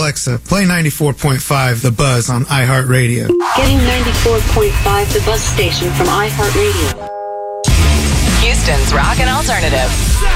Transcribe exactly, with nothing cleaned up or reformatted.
Alexa, play ninety-four point five The Buzz on iHeartRadio. Getting ninety-four point five The Buzz station from iHeartRadio. Houston's Rock and Alternative.